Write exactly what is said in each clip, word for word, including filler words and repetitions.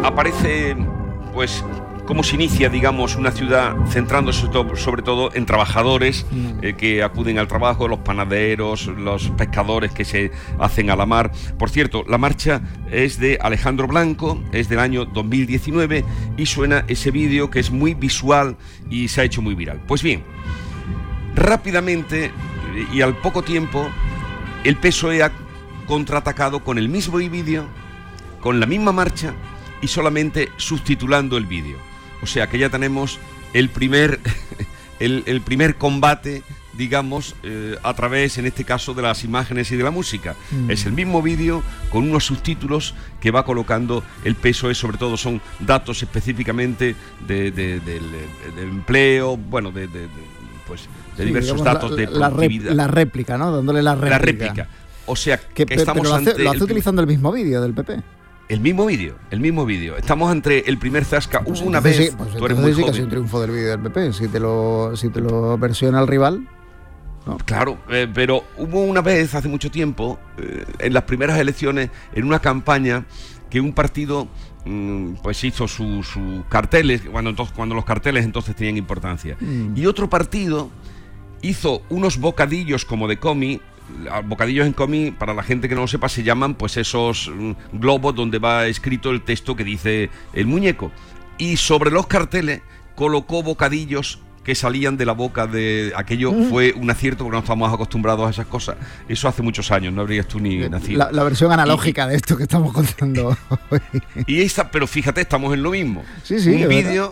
aparece, pues, cómo se inicia, digamos, una ciudad centrándose to- sobre todo en trabajadores eh, que acuden al trabajo, los panaderos, los pescadores que se hacen a la mar. Por cierto, la marcha es de Alejandro Blanco, es del año dos mil diecinueve y suena ese vídeo que es muy visual y se ha hecho muy viral. Pues bien, rápidamente y al poco tiempo, el P S O E ha contraatacado con el mismo vídeo, con la misma marcha y solamente subtitulando el vídeo. O sea que ya tenemos el primer, el, el primer combate, digamos, eh, a través, en este caso, de las imágenes y de la música. Mm. Es el mismo vídeo con unos subtítulos que va colocando el P S O E, sobre todo son datos específicamente de, de, de, de, de empleo, bueno, de, de, de, pues, de sí, diversos digamos, datos la, de la productividad. La réplica, ¿no? Dándole la réplica. La réplica. O sea, que, que estamos pero lo hace, ante lo hace el utilizando el mismo vídeo del P P. El mismo vídeo, el mismo vídeo. Estamos entre el primer zasca. Pues Hubo una vez, sí, pues tú eres muy sí joven. Que es un triunfo del vídeo del P P, si te lo, si te lo versiona el rival. ¿No? Claro, eh, pero hubo una vez, hace mucho tiempo, eh, en las primeras elecciones, en una campaña, que un partido mm, pues hizo sus su carteles, cuando, entonces, cuando los carteles entonces tenían importancia. Mm. Y otro partido hizo unos bocadillos como de comi. Bocadillos en comi, para la gente que no lo sepa, se llaman pues esos mm, globos donde va escrito el texto que dice el muñeco. Y sobre los carteles colocó bocadillos que salían de la boca de... Aquello mm. fue un acierto porque no estamos acostumbrados a esas cosas. Eso hace muchos años, no habrías tú ni nacido. La, la versión analógica y, de esto que estamos contando hoy. Y esta, pero fíjate, estamos en lo mismo. Sí, sí, un vídeo...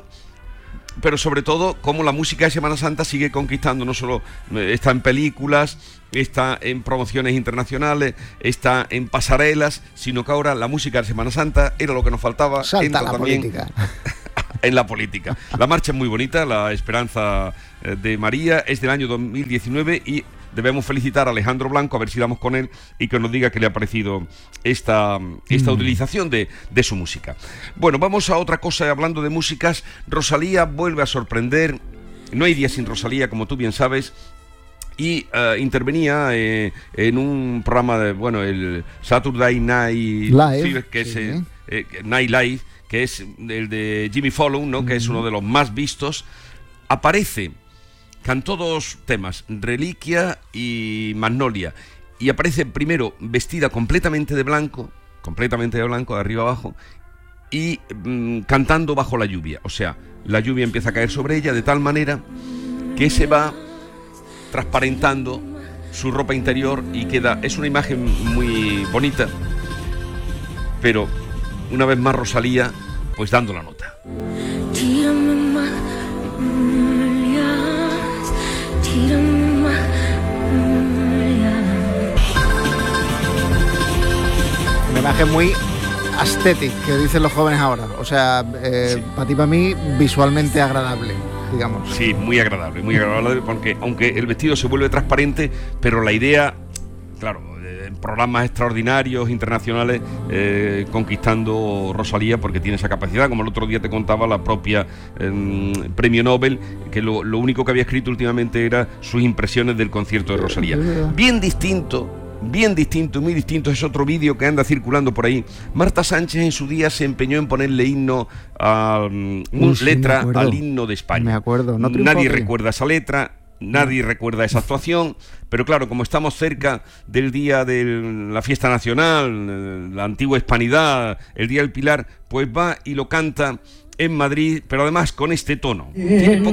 Pero sobre todo, cómo la música de Semana Santa sigue conquistando, no solo está en películas, está en promociones internacionales, está en pasarelas, sino que ahora la música de Semana Santa era lo que nos faltaba. Salta entra la también política. En la política. La marcha es muy bonita, la Esperanza de María, es del año dos mil diecinueve y debemos felicitar a Alejandro Blanco, a ver si damos con él y que nos diga qué le ha parecido esta, esta mm. utilización de, de su música. Bueno, vamos a otra cosa, hablando de músicas. Rosalía vuelve a sorprender. No hay día sin Rosalía, como tú bien sabes. Y uh, intervenía eh, en un programa de, bueno, el Saturday Night Live, que sí. es eh, Night Live, que es el de Jimmy Fallon, ¿no? Mm. Que es uno de los más vistos. Aparece, cantó dos temas, Reliquia y Magnolia, y aparece primero vestida completamente de blanco, completamente de blanco, de arriba abajo, y mmm, cantando bajo la lluvia. O sea, la lluvia empieza a caer sobre ella de tal manera que se va transparentando su ropa interior y queda... Es una imagen muy bonita, pero una vez más Rosalía, pues dando la nota. Una imagen muy aesthetic, que dicen los jóvenes ahora. O sea, eh, sí. para ti, para mí, visualmente agradable, digamos. Sí, muy agradable, muy agradable, porque aunque el vestido se vuelve transparente, pero la idea, claro, en programas extraordinarios, internacionales, eh, conquistando Rosalía, porque tiene esa capacidad, como el otro día te contaba la propia eh, premio Nobel, que lo, lo único que había escrito últimamente era sus impresiones del concierto de Rosalía. Bien distinto. Bien distinto, muy distinto, es otro vídeo que anda circulando por ahí. Marta Sánchez en su día se empeñó en ponerle himno a um, Uy, sí, letra al himno de España. Me acuerdo. No Nadie recuerda esa letra, nadie no. recuerda esa actuación, pero claro, como estamos cerca del día de la fiesta nacional, la antigua hispanidad, el día del Pilar, pues va y lo canta en Madrid, pero además con este tono. Tiene